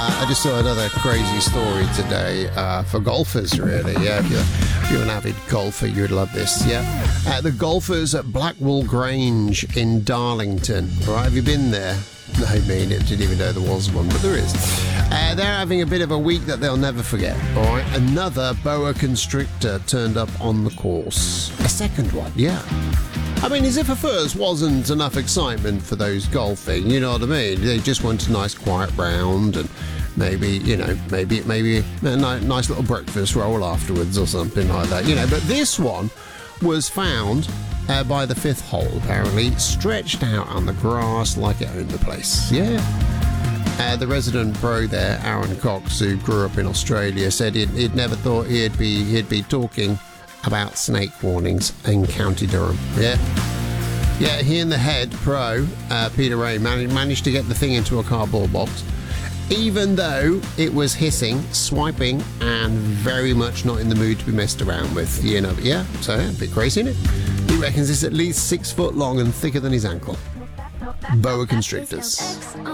I just saw another crazy story today for golfers, really. Yeah, if you're an avid golfer, you'd love this. Yeah, the golfers at Blackwall Grange in Darlington. Right, have you been there? No, I mean, it didn't even know there was one, but there is. They're having a bit of a week that they'll never forget. All right, another boa constrictor turned up on the course. A second one, yeah. I mean, as if a first wasn't enough excitement for those golfing, you know what I mean? They just want a nice quiet round and maybe a nice little breakfast roll afterwards or something like that, you know. But this one was found by the fifth hole, apparently, stretched out on the grass like it owned the place. Yeah. The resident pro there, Aaron Cox, who grew up in Australia, said he'd never thought he'd be talking about snake warnings in County Durham. Yeah, he and the head pro, Peter Ray, managed to get the thing into a cardboard box, even though it was hissing, swiping, and very much not in the mood to be messed around with. You know, yeah, so a bit crazy, isn't it? He reckons it's at least 6 foot long and thicker than his ankle. Boa constrictors.